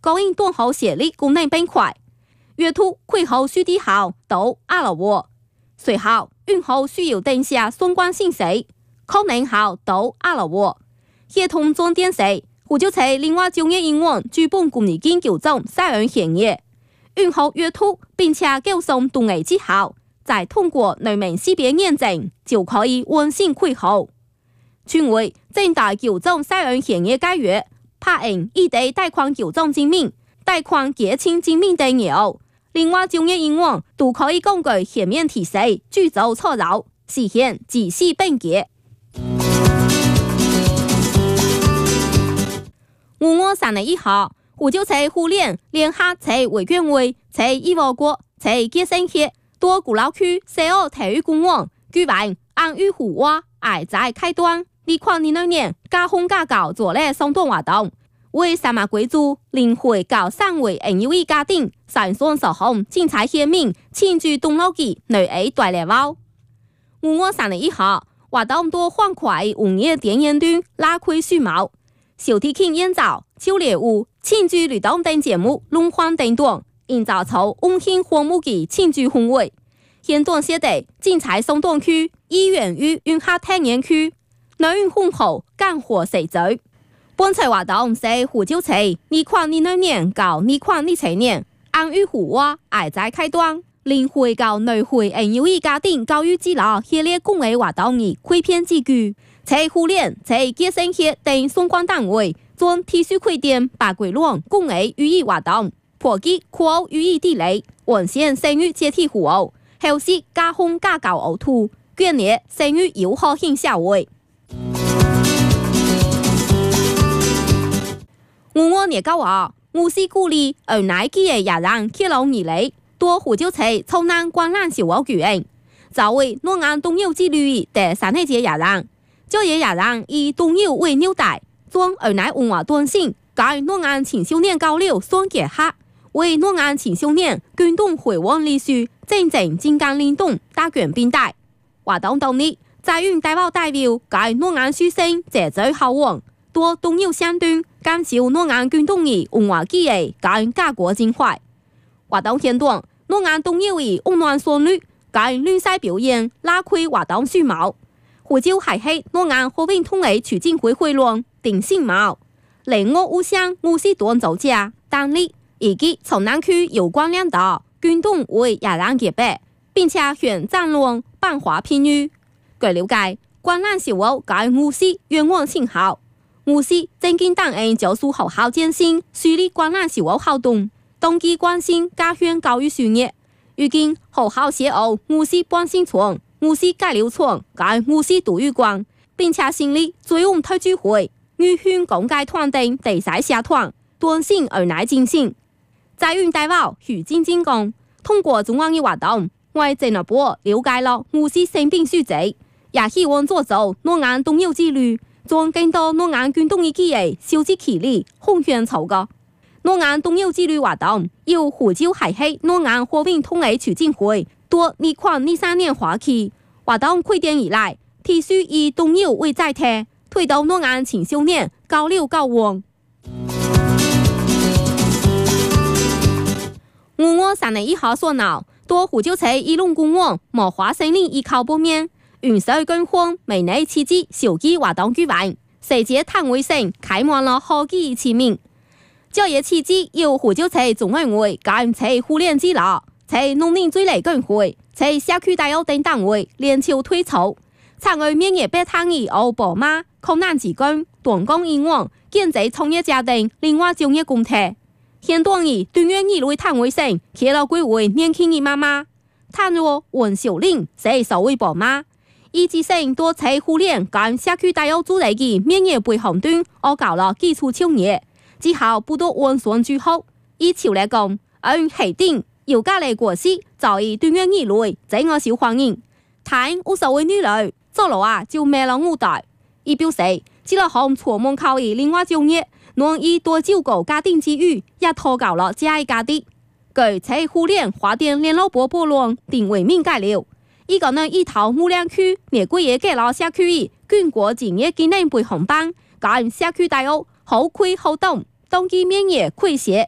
高因短后协力功能变快，月兔亏后需地后到阿拉沃，随后运后需要等下相关信息，可能后到阿拉沃，协同装电时，胡椒菜另外就业英文主本工业研究中采用行业，运后月兔并且交送动力之后，再通过内面识别验证就可以完成亏后。全为正大九种采用行业解约，拍印异地贷款九种证明、贷款结清证明等有。另外，就业英文都可以根据前面提示举手错漏，实现即时变结。5月31號，胡椒菜互聯聯合菜委員會菜義務國菜結生協多鼓樓區西澳體育公園舉辦安裕湖灣愛在開端2022年加風加搞做咧送動活動，為三馬貴族領會搞三位NUE家庭上雙手紅精彩獻面慶祝東路記女兒大禮包。5月31號，活動多歡快午夜點演段拉開序幕。小提琴演奏、秋烈舞、慶祝律動等節目輪換等等，營造出溫馨歡樂嘅慶祝氛圍。現段寫地精彩送動區、醫院與雲下體驗區，內運豐富，乾貨十足。本次活動是胡椒菜2022年到2027年安裕湖灣愛在開端，領會到內會NUE家庭教育之路系列公益活動嘅開篇之句。在互聯、在結生協等相關單位，將體恤開店八桂浪公益寓意活動，破擊酷奧寓意地雷，完善生育接替服務，後是加風加教奧圖，建立生育友好型社會。5月29號，我是鼓勵而乃基嘅亞人揭露而嚟，多胡椒菜超難觀覽小屋舉行，作為諾安東遊之旅第3節亞人。這些亞人以東遊為紐帶，將而乃文化端性，跟諾安青少年交流相結合，為諾安青少年軍動回往歷史真正精幹靈動打拳並帶。活動當日，在運代表代表跟諾安書生謝罪後往，多東遊相對，感受諾安軍動的文化記憶跟家國情懷。活動片段，諾安東遊的溫暖旋律跟亂賽表演拉開活動序幕。胡椒係喺諾安和平統一促進會會論定性貌，另我互相我是段造者單立以及從南區有關領導軍動為亞人結別，並且向戰亂辦華片語。據了解，觀覽小屋跟我是願望信號，我是正經檔案教書學校建新樹立觀覽小屋活動，冬季關心家鄉教育事業。如今學校寫奧我是半新村。我是介流村跟我是杜玉光，並且成立追翁推舉會、預勸公介團等第三社團，端性而乃進行。在運代表徐晶晶講，通過中央嘅活動，我進一步了解了我是生病書籍，也希望做做諾安東遊之旅，將更多諾安軍動嘅記憶收集起嚟，奉獻草個。諾安東遊之旅活動由胡椒係喺諾安和平統一促進會。多2023年花期，活動開店以來，持續以東遊為載體，推動諾安青少年交流交往。5月31號所鬧，多胡椒菜一龍公園無花森林依靠北面，雲水更換美內刺激小雞活動舉辦，世界攤位上開滿了好幾簽名。這些刺激由胡椒菜總會會跟菜互聯之路。在農林水利工會、在社區大學等單位聯手推出，參與免疫病探兒奧寶馬、抗難之根、斷供醫院、建設創業家等另外就業公體。現段兒對院兒類攤位上，企了幾位年輕嘅媽媽，倘若黃小玲是首位寶媽，以及成多在互聯跟社區大學組織嘅免疫培訓端，我搞了基礎創業，之後不到完全之後，以潮嚟講，係定。有家嚟過時，就以對院兒類，這個小歡迎。但50位女女，做落啊就沒了舞台。伊表示，只落項錯門口嘅另外就業，能以多照顧家庭之餘，也拖高了這一家的。據在互聯花店聯絡部部論定為民介了，伊個呢一頭木兩區玫瑰嘅給了社區軍國職業技能培訓班，跟社區大學好開好動，當地免疫潰瘍。